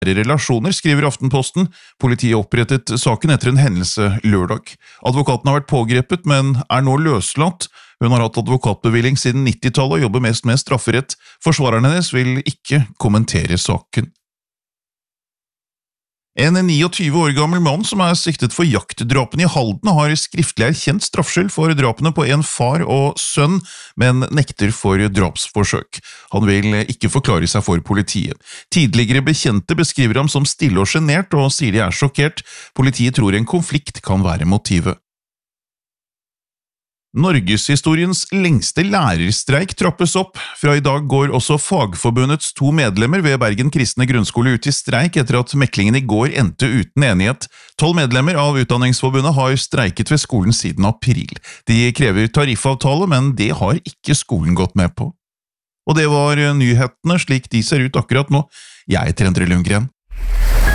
relasjoner, skriver Aftenposten. Politiet opprettet saken etter en hendelse lørdag. Advokaten har vært pågrepet, men er nå løslatt. Hun har hatt advokatbevilling siden 90-tallet og jobber mest med strafferett. Forsvareren hennes vil ikke kommentere saken. En 29 år gammel mann som er siktet for jaktdrapene i Halden har skriftlig erkjent straffskyld for drapene på en far og sønn, men nekter for drapsforsøk. Han vil ikke forklare seg for politiet. Tidligere bekjente beskriver ham som stille og genert og sier de er sjokkert. Politiet tror en konflikt kan være motivet. Norgeshistoriens lengste lærerstreik trappes opp. Fra i dag går også Fagforbundets 2 medlemmer ved Bergen Kristne Grunnskole ut i streik etter at meklingen i går endte uten enighet. 12 medlemmer av Utdanningsforbundet har streiket ved skolen siden april. De krever tariffavtale, men det har ikke skolen gått med på. Og det var nyhetene slik de ser ut akkurat nå. Jeg heter Endre Lundgren.